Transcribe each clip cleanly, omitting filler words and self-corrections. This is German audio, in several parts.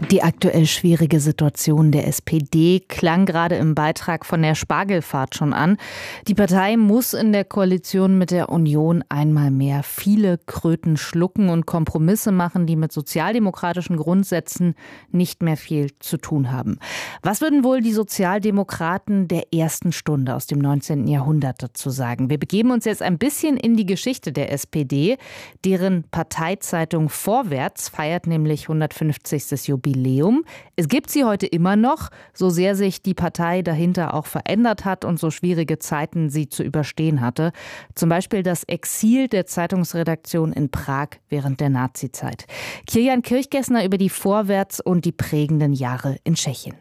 Die aktuell schwierige Situation der SPD klang gerade im Beitrag von der Spargelfahrt schon an. Die Partei muss in der Koalition mit der Union einmal mehr viele Kröten schlucken und Kompromisse machen, die mit sozialdemokratischen Grundsätzen nicht mehr viel zu tun haben. Was würden wohl die Sozialdemokraten der ersten Stunde aus dem 19. Jahrhundert dazu sagen? Wir begeben uns jetzt ein bisschen in die Geschichte der SPD. Deren Parteizeitung Vorwärts feiert nämlich 150. Jubiläum. Es gibt sie heute immer noch, so sehr sich die Partei dahinter auch verändert hat und so schwierige Zeiten sie zu überstehen hatte. Zum Beispiel das Exil der Zeitungsredaktion in Prag während der Nazizeit. Kilian Kirchgessner über die Vorwärts und die prägenden Jahre in Tschechien.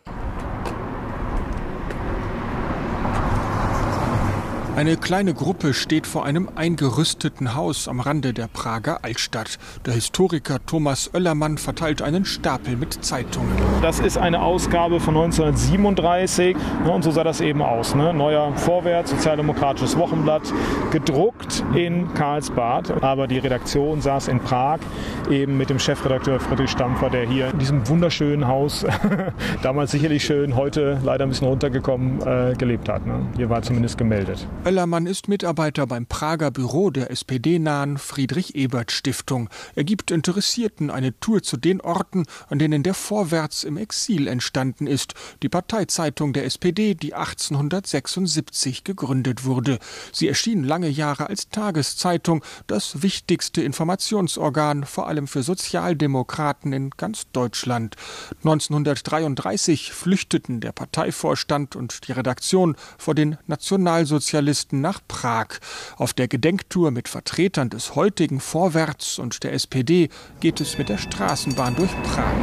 Eine kleine Gruppe steht vor einem eingerüsteten Haus am Rande der Prager Altstadt. Der Historiker Thomas Oellermann verteilt einen Stapel mit Zeitungen. Das ist eine Ausgabe von 1937 und so sah das eben aus. Neuer Vorwärts, sozialdemokratisches Wochenblatt, gedruckt in Karlsbad. Aber die Redaktion saß in Prag, eben mit dem Chefredakteur Friedrich Stampfer, der hier in diesem wunderschönen Haus, damals sicherlich schön, heute leider ein bisschen runtergekommen, gelebt hat. Hier war zumindest gemeldet. Oellermann ist Mitarbeiter beim Prager Büro der SPD-nahen Friedrich-Ebert-Stiftung. Er gibt Interessierten eine Tour zu den Orten, an denen der Vorwärts im Exil entstanden ist. Die Parteizeitung der SPD, die 1876 gegründet wurde. Sie erschien lange Jahre als Tageszeitung, das wichtigste Informationsorgan, vor allem für Sozialdemokraten in ganz Deutschland. 1933 flüchteten der Parteivorstand und die Redaktion vor den Nationalsozialisten nach Prag. Auf der Gedenktour mit Vertretern des heutigen Vorwärts und der SPD geht es mit der Straßenbahn durch Prag.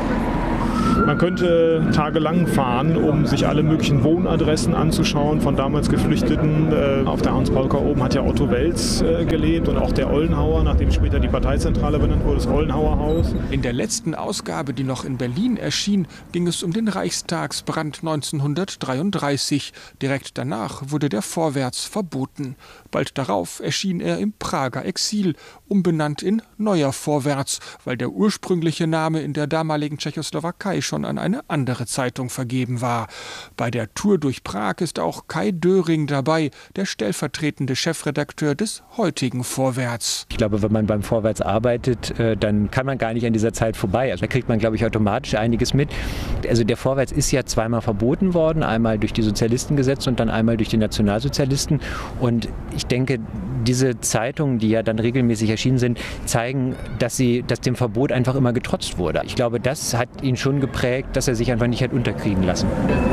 Man könnte tagelang fahren, um sich alle möglichen Wohnadressen anzuschauen von damals Geflüchteten. Auf der Hans-Paulka oben hat ja Otto Wels gelebt und auch der Ollenhauer, nachdem später die Parteizentrale benannt wurde, das Ollenhauer Haus. In der letzten Ausgabe, die noch in Berlin erschien, ging es um den Reichstagsbrand 1933. Direkt danach wurde der Vorwärts verboten. Bald darauf erschien er im Prager Exil, umbenannt in Neuer Vorwärts, weil der ursprüngliche Name in der damaligen Tschechoslowakei schon an eine andere Zeitung vergeben war. Bei der Tour durch Prag ist auch Kai Döring dabei, der stellvertretende Chefredakteur des heutigen Vorwärts. Ich glaube, wenn man beim Vorwärts arbeitet, dann kann man gar nicht an dieser Zeit vorbei. Also da kriegt man, glaube ich, automatisch einiges mit. Also der Vorwärts ist ja zweimal verboten worden, einmal durch die Sozialistengesetze und dann einmal durch die Nationalsozialisten. Und ich denke, diese Zeitungen, die ja dann regelmäßig erschienen sind, zeigen, dass dem Verbot einfach immer getrotzt wurde. Ich glaube, das hat ihn schon geprägt, dass er sich einfach nicht hat unterkriegen lassen.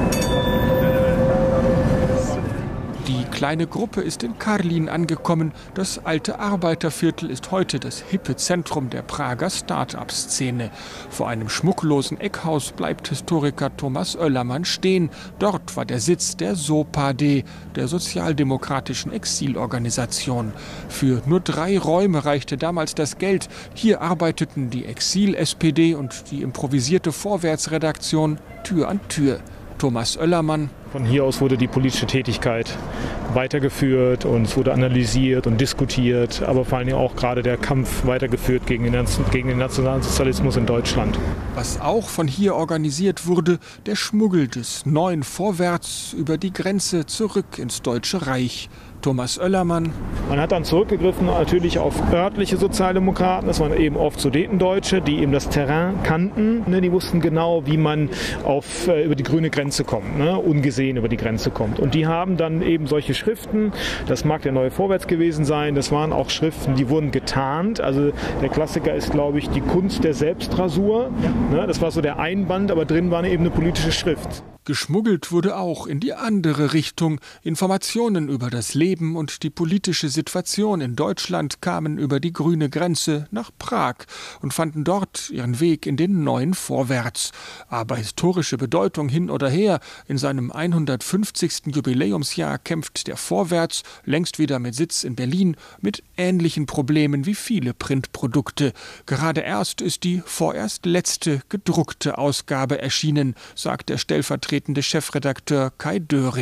Die kleine Gruppe ist in Karlin angekommen. Das alte Arbeiterviertel ist heute das hippe Zentrum der Prager Start-up-Szene. Vor einem schmucklosen Eckhaus bleibt Historiker Thomas Oellermann stehen. Dort war der Sitz der SOPAD, der sozialdemokratischen Exilorganisation. Für nur 3 Räume reichte damals das Geld. Hier arbeiteten die Exil-SPD und die improvisierte Vorwärtsredaktion Tür an Tür. Thomas Oellermann. Von hier aus wurde die politische Tätigkeit weitergeführt und es wurde analysiert und diskutiert, aber vor allem auch gerade der Kampf weitergeführt gegen den Nationalsozialismus in Deutschland. Was auch von hier organisiert wurde, der Schmuggel des neuen Vorwärts über die Grenze zurück ins Deutsche Reich. Thomas Oellermann. Man hat dann zurückgegriffen natürlich auf örtliche Sozialdemokraten, das waren eben oft Sudetendeutsche, die eben das Terrain kannten. Die wussten genau, wie man über die grüne Grenze kommt, ungesehen über die Grenze kommt. Und die haben dann eben solche Schriften, das mag der neue Vorwärts gewesen sein, das waren auch Schriften, die wurden getarnt. Also der Klassiker ist, glaube ich, die Kunst der Selbstrasur. Das war so der Einband, aber drin war eben eine politische Schrift. Geschmuggelt wurde auch in die andere Richtung. Informationen über das Leben und die politische Situation in Deutschland kamen über die grüne Grenze nach Prag und fanden dort ihren Weg in den neuen Vorwärts. Aber historische Bedeutung hin oder her, in seinem 150. Jubiläumsjahr kämpft der Vorwärts, längst wieder mit Sitz in Berlin, mit ähnlichen Problemen wie viele Printprodukte. Gerade erst ist die vorerst letzte gedruckte Ausgabe erschienen, sagt der stellvertretende Chefredakteur Kai Döring.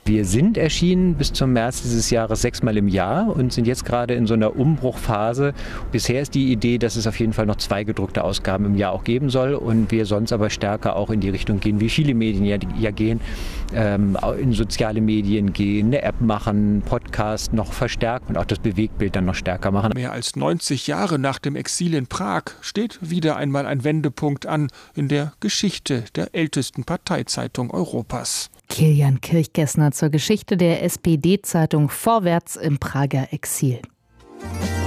Wir sind erschienen bis zum März dieses Jahres 6-mal im Jahr und sind jetzt gerade in so einer Umbruchphase. Bisher ist die Idee, dass es auf jeden Fall noch 2 gedruckte Ausgaben im Jahr auch geben soll und wir sonst aber stärker auch in die Richtung gehen, wie viele Medien ja gehen, in soziale Medien gehen, eine App machen, Podcast noch verstärken und auch das Bewegtbild dann noch stärker machen. Mehr als 90 Jahre nach dem Exil in Prag steht wieder einmal ein Wendepunkt an in der Geschichte der ältesten Parteizeitung Europas. Kilian Kirchgessner zur Geschichte der SPD-Zeitung Vorwärts im Prager Exil.